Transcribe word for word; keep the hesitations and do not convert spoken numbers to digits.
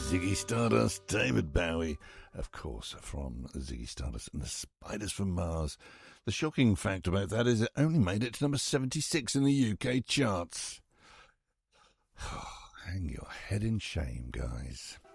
Ziggy Stardust, David Bowie, of course, from Ziggy Stardust and the Spiders from Mars. The shocking fact about that is it only made it to number seventy-six in the U K charts. Hang your head in shame, guys.